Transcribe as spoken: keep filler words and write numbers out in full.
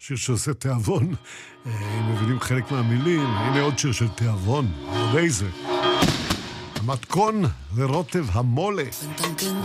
שיר שעושה תיאבון, אם מבינים חלק מהמילים. הנה עוד שיר של תיאבון, עוד איזה. המתכון לרוטב המולה.